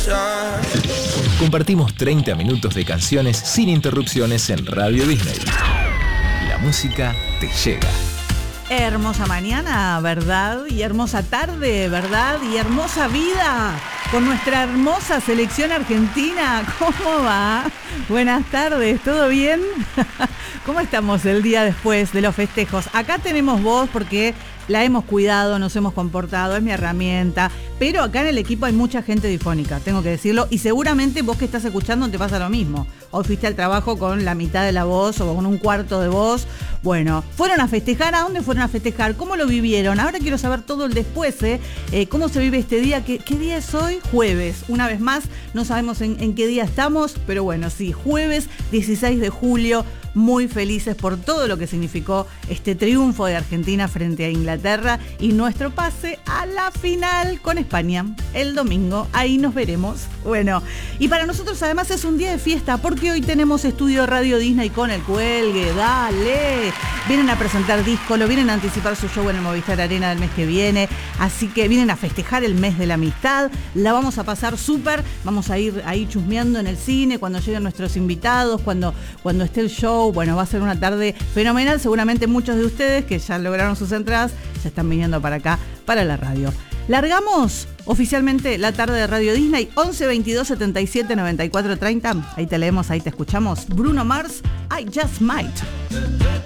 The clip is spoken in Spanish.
Compartimos 30 minutos de canciones sin interrupciones en Radio Disney. La música te llega. Hermosa mañana, ¿verdad? Y hermosa tarde, ¿verdad? Y hermosa vida con nuestra hermosa selección argentina. ¿Cómo va? Buenas tardes, ¿todo bien? ¿Cómo estamos el día después de los festejos? Acá tenemos voz porque la hemos cuidado, nos hemos comportado, es mi herramienta. Pero acá en el equipo hay mucha gente difónica, tengo que decirlo. Y seguramente vos que estás escuchando te pasa lo mismo. Hoy fuiste al trabajo con la mitad de la voz o con un cuarto de voz. Bueno, ¿fueron a festejar? ¿A dónde fueron a festejar? ¿Cómo lo vivieron? Ahora quiero saber todo el después, ¿cómo se vive este día? ¿Qué día es hoy? Jueves. Una vez más, no sabemos en qué día estamos, pero bueno, sí, jueves 16 de julio. Muy felices por todo lo que significó este triunfo de Argentina frente a Inglaterra y nuestro pase a la final con España el domingo. Ahí nos veremos. Bueno, y para nosotros además es un día de fiesta porque hoy tenemos estudio Radio Disney con el Cuelgue. ¡Dale! Vienen a presentar disco, lo vienen a anticipar su show en el Movistar Arena del mes que viene. Así que vienen a festejar el mes de la amistad. La vamos a pasar súper. Vamos a ir ahí chusmeando en el cine cuando lleguen nuestros invitados, cuando esté el show. Bueno, va a ser una tarde fenomenal. Seguramente muchos de ustedes que ya lograron sus entradas ya están viniendo para acá, para la radio. Largamos oficialmente la tarde de Radio Disney, 11 22 77 94 30. Ahí te leemos, ahí te escuchamos. Bruno Mars, I Just Might.